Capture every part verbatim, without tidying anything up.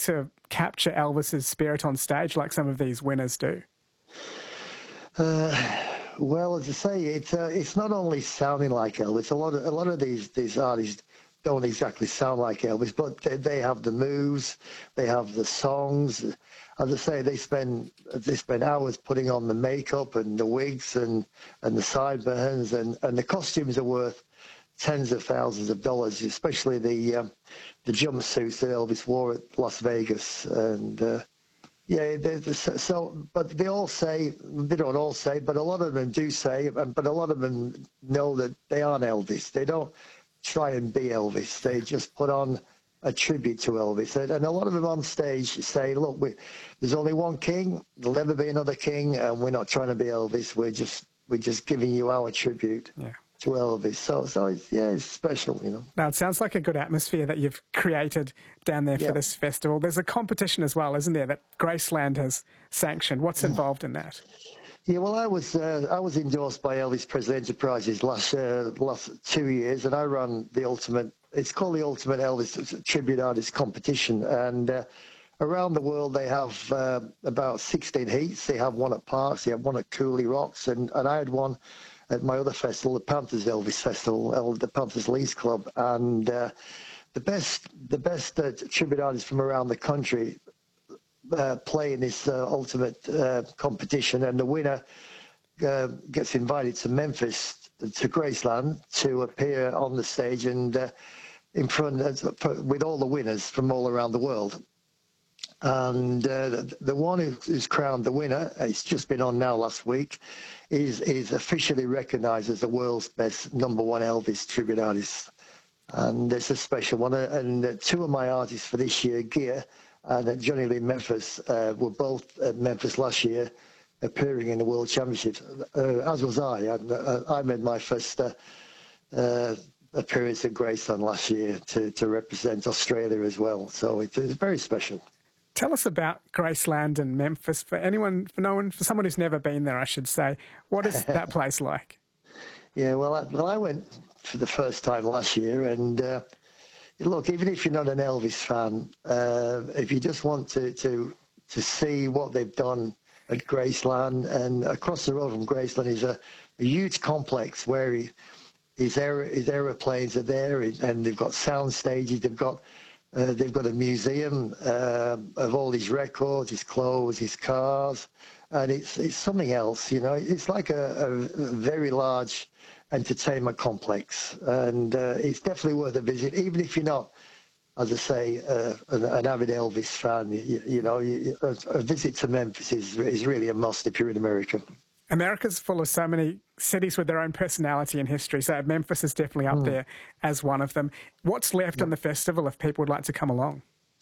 to capture Elvis's spirit on stage like some of these winners do? Uh, well, as I say, it's uh, it's not only sounding like Elvis. A lot of a lot of these these artists don't exactly sound like Elvis, but they, they have the moves, they have the songs. As I say, they spend they spend hours putting on the makeup and the wigs and and the sideburns, and and the costumes are worth tens of thousands of dollars, especially the um, the jumpsuits that Elvis wore at Las Vegas. And uh, yeah, they, they, so but they all say, they don't all say, but a lot of them do say, but a lot of them know that they aren't Elvis. They don't try and be Elvis. They just put on a tribute to Elvis. And, and a lot of them on stage say, look, we, there's only one king, there'll never be another king, and we're not trying to be Elvis. We're just we're just giving you our tribute. Yeah. To Elvis. So, so it's, yeah, it's special, you know. Now, it sounds like a good atmosphere that you've created down there for yeah. this festival. There's a competition as well, isn't there, that Graceland has sanctioned. What's involved in that? Yeah, well, I was uh, I was endorsed by Elvis Presley Enterprises last uh, last two years, and I run the ultimate. It's called the Ultimate Elvis Tribute Artist Competition, and uh, around the world they have uh, about sixteen heats. They have one at Parks, they have one at Cooley Rocks, and, and I had one at my other festival, the Panthers Elvis Festival, the Panthers Leeds Club, and uh, the best the best uh, tribute artists from around the country uh, play in this uh, ultimate uh, competition, and the winner uh, gets invited to Memphis, to Graceland, to appear on the stage and uh, in front of, with all the winners from all around the world. And uh, the, the one who's crowned the winner, it's just been on now last week, is is officially recognised as the world's best number one Elvis tribute artist. And it's a special one. And two of my artists for this year, Gia and Johnny Lee Memphis, uh, were both at Memphis last year, appearing in the World Championships, uh, as was I. I, I made my first uh, uh, appearance at Graceland last year to, to represent Australia as well. So it, it's very special. Tell us about Graceland and Memphis. For anyone, for no one, for someone who's never been there, I should say, what is that place like? Yeah, well, I, well, I went for the first time last year, and uh, look, even if you're not an Elvis fan, uh, if you just want to, to to see what they've done at Graceland, and across the road from Graceland is a, a huge complex where he, his aer his aeroplanes are there, and they've got sound stages, they've got. Uh, they've got a museum uh, of all his records, his clothes, his cars, and it's it's something else, you know. It's like a, a very large entertainment complex, and uh, it's definitely worth a visit, even if you're not, as I say, uh, an, an avid Elvis fan. You, you know, you, a, a visit to Memphis is is really a must if you're in America. America's full of so many cities with their own personality and history, so Memphis is definitely up mm. there as one of them. What's left yeah. on the festival if people would like to come along?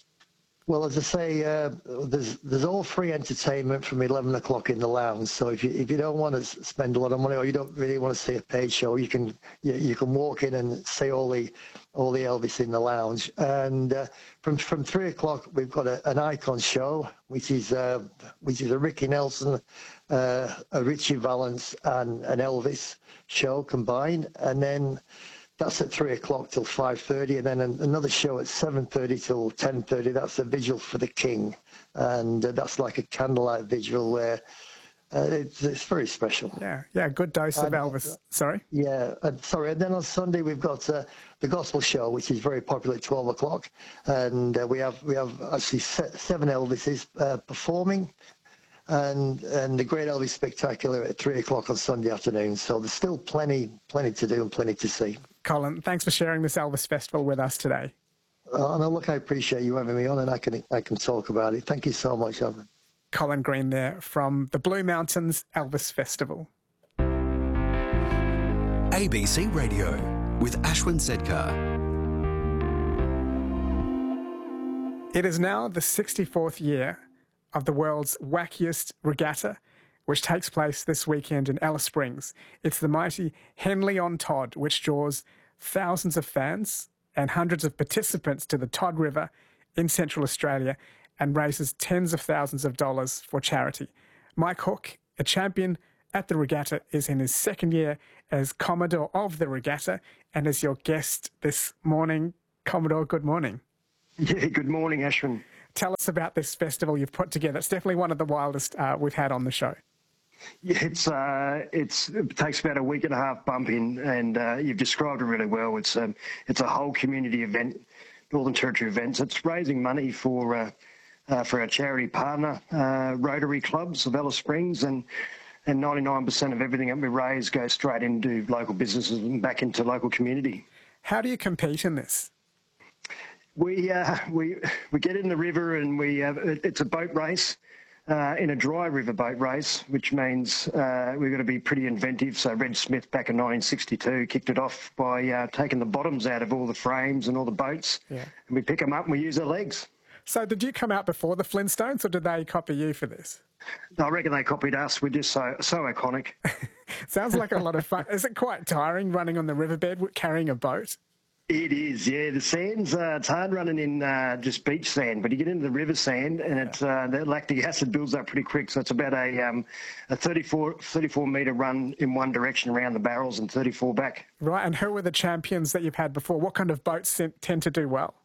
Well, as I say, uh, there's there's all free entertainment from eleven o'clock in the lounge. So if you if you don't want to spend a lot of money, or you don't really want to see a paid show, you can you, you can walk in and see all the all the Elvis in the lounge. And uh, from from three o'clock, we've got a, an icon show, which is uh, which is a Ricky Nelson, uh, a Richie Valens, and an Elvis show combined, and then. That's at three o'clock till five thirty, and then another show at seven thirty till ten thirty. That's a vigil for the King, and uh, that's like a candlelight vigil where uh, it's, it's very special. Yeah, yeah, good dose of and, Elvis. Sorry? Yeah, and sorry. And then on Sunday we've got uh, the gospel show, which is very popular at twelve o'clock, and uh, we have we have actually seven Elvises uh, performing. And and the Great Elvis Spectacular at three o'clock on Sunday afternoon. So there's still plenty plenty to do and plenty to see. Colin, thanks for sharing this Elvis Festival with us today. Oh, no, look, I appreciate you having me on, and I can I can talk about it. Thank you so much, Alan. Colin Green there from the Blue Mountains Elvis Festival. A B C Radio with Ashwin Sedkar. It is now the sixty-fourth year of the world's wackiest regatta, which takes place this weekend in Alice Springs. It's the mighty Henley on Todd, which draws thousands of fans and hundreds of participants to the Todd River in Central Australia and raises tens of thousands of dollars for charity. Mike Hook, a champion at the regatta, is in his second year as Commodore of the regatta and is your guest this morning. Commodore, good morning. Yeah, good morning, Ashwin. Tell us about this festival you've put together. It's definitely one of the wildest uh, we've had on the show. Yeah, it's uh, it's it takes about a week and a half bumping, and uh, you've described it really well. It's um, it's a whole community event, Northern Territory events. It's raising money for uh, uh, for our charity partner, uh, Rotary Clubs of Alice Springs, and and ninety-nine percent of everything that we raise goes straight into local businesses and back into local community. How do you compete in this? We uh, we we get in the river, and we uh, it's a boat race. Uh, in a dry river boat race, which means uh, we've got to be pretty inventive. So Red Smith back in nineteen sixty-two kicked it off by uh, taking the bottoms out of all the frames and all the boats, yeah. and we pick them up and we use our legs. So did you come out before the Flintstones, or did they copy you for this? I reckon they copied us. We're just so so iconic. Sounds like a lot of fun. Is it quite tiring running on the riverbed carrying a boat? It is, yeah. The sands, uh, it's hard running in uh, just beach sand, but you get into the river sand, and it, uh, the lactic acid builds up pretty quick. So it's about a um, a thirty-four, thirty-four metre run in one direction around the barrels and thirty-four back. Right, and who were the champions that you've had before? What kind of boats tend to do well?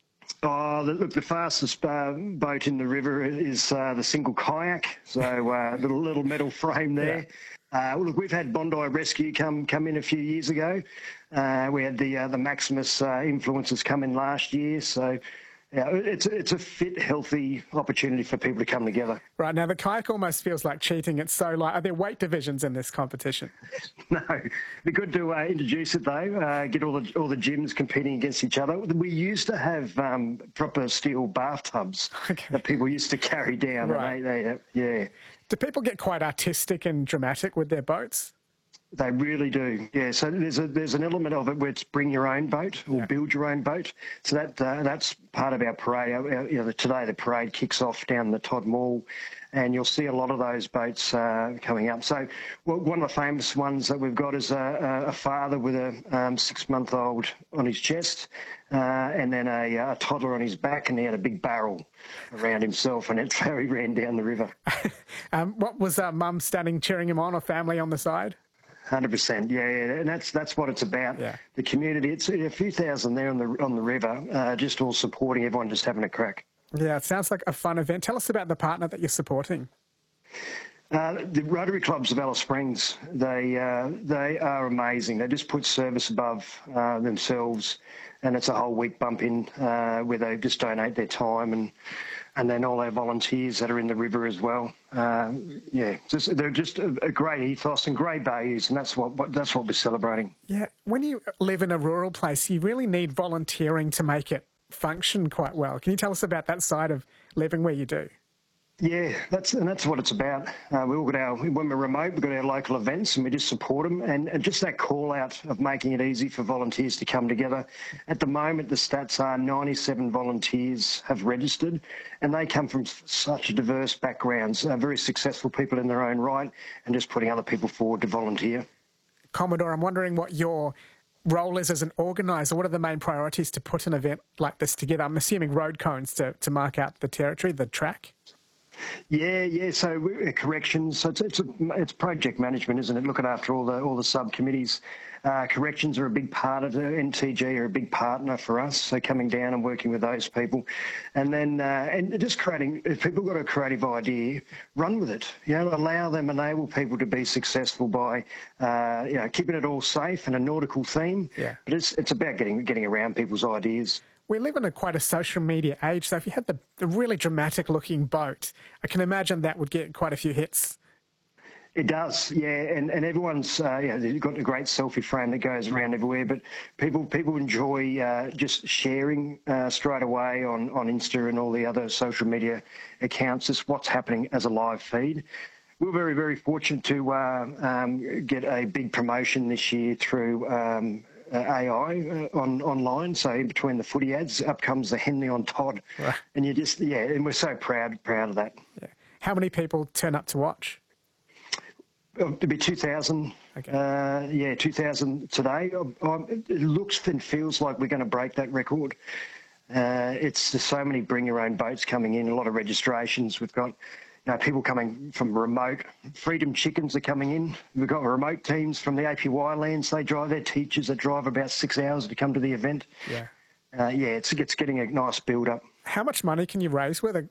Oh, look, the fastest uh, boat in the river is uh, the single kayak, so uh, little little metal frame there. Yeah. Uh, well, look, we've had Bondi Rescue come come in a few years ago. Uh, we had the uh, the Maximus uh, influencers come in last year, so yeah, it's it's a fit, healthy opportunity for people to come together. Right, now the kayak almost feels like cheating. It's so light. Are there weight divisions in this competition? No, it'd be good to uh, introduce it though. Uh, get all the all the gyms competing against each other. We used to have um, proper steel bathtubs okay. that people used to carry down. Right. And they, they, yeah. Do people get quite artistic and dramatic with their boats? They really do, yeah. So there's a there's an element of it where it's bring your own boat or yeah. build your own boat. So that uh, that's part of our parade. Our, our, you know, today the parade kicks off down the Todd Mall, and you'll see a lot of those boats uh, coming up. So well, one of the famous ones that we've got is a, a father with a um, six-month-old on his chest, uh, and then a, a toddler on his back, and he had a big barrel around himself, and it's how he ran down the river. um, what was uh, Mum standing cheering him on, or family on the side? one hundred percent, yeah, yeah, and that's that's what it's about. Yeah. The community, it's a few thousand there on the on the river, uh, just all supporting everyone, just having a crack. Yeah, it sounds like a fun event. Tell us about the partner that you're supporting. Uh, the Rotary Clubs of Alice Springs, they uh, they are amazing. They just put service above uh, themselves, and it's a whole week bump in uh, where they just donate their time, and and then all our volunteers that are in the river as well. Uh, yeah, just, they're just a, a great ethos and great values, and that's what, what that's what we're celebrating. Yeah, when you live in a rural place, you really need volunteering to make it function quite well. Can you tell us about that side of living where you do? Yeah, that's and that's what it's about. Uh, we all got our when we're remote, we've got our local events, and we just support them. And, and just that call out of making it easy for volunteers to come together. At the moment, the stats are ninety-seven volunteers have registered, and they come from such diverse backgrounds, uh, very successful people in their own right, and just putting other people forward to volunteer. Commodore, I'm wondering what your role is as an organiser. What are the main priorities to put an event like this together? I'm assuming road cones to, to mark out the territory, the track. Yeah, yeah. So we, corrections. So it's it's, a, it's project management, isn't it? Looking after all the all the subcommittees. Uh, corrections are a big part of it. N T G are a big partner for us. So coming down and working with those people, and then uh, and just creating. If people got a creative idea, run with it. You know, allow them, enable people to be successful by uh, you know keeping it all safe and a nautical theme. Yeah. But it's it's about getting getting around people's ideas. We live in a quite a social media age, so if you had the, the really dramatic-looking boat, I can imagine that would get quite a few hits. It does, yeah, and and everyone's uh, yeah, they've got a great selfie frame that goes around everywhere. But people people enjoy uh, just sharing uh, straight away on on Insta and all the other social media accounts. Just what's happening as a live feed. We're very very fortunate to uh, um, get a big promotion this year through. Um, Uh, A I uh, on online, so in between the footy ads, up comes the Henley on Todd, right. And you just yeah, and we're so proud proud of that. Yeah. How many people turn up to watch? It'll be two thousand. Okay. Uh, yeah, two thousand today. Um, it looks and feels like we're going to break that record. Uh, it's there's so many bring your own boats coming in. A lot of registrations. We've got. You know, people coming from remote. Freedom Chickens are coming in. We've got remote teams from the A P Y lands. They drive their teachers that drive about six hours to come to the event. Yeah. Uh, yeah, it's, it's getting a nice build-up. How much money can you raise with a